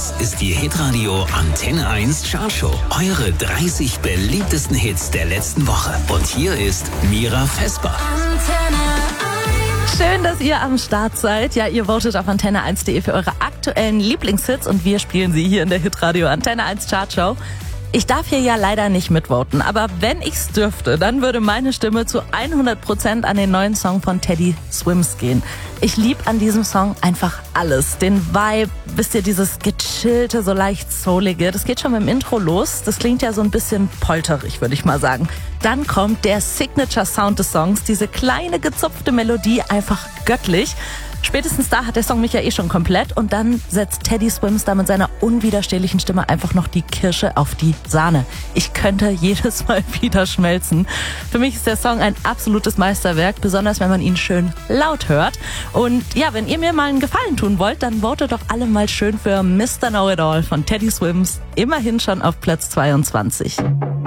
Das ist die Hitradio Antenne 1 Chartshow. Eure 30 beliebtesten Hits der letzten Woche. Und hier ist Mira Vesper. Schön, dass ihr am Start seid. Ja, ihr votet auf antenne1.de für eure aktuellen Lieblingshits und wir spielen sie hier in der Hitradio Antenne 1 Chartshow. Ich darf hier ja leider nicht mitvoten, aber wenn ich's dürfte, dann würde meine Stimme zu 100% an den neuen Song von Teddy Swims gehen. Ich lieb an diesem Song einfach alles. Den Vibe, wisst ihr, dieses gechillte, so leicht soulige, das geht schon mit dem Intro los. Das klingt ja so ein bisschen polterig, würde ich mal sagen. Dann kommt der Signature-Sound des Songs, diese kleine gezupfte Melodie, einfach göttlich. Spätestens da hat der Song mich ja eh schon komplett und dann setzt Teddy Swims da mit seiner unwiderstehlichen Stimme einfach noch die Kirsche auf die Sahne. Ich könnte jedes Mal wieder schmelzen. Für mich ist der Song ein absolutes Meisterwerk, besonders wenn man ihn schön laut hört. Und ja, wenn ihr mir mal einen Gefallen tun wollt, dann votet doch alle mal schön für Mr. Know-It-All von Teddy Swims, immerhin schon auf Platz 22.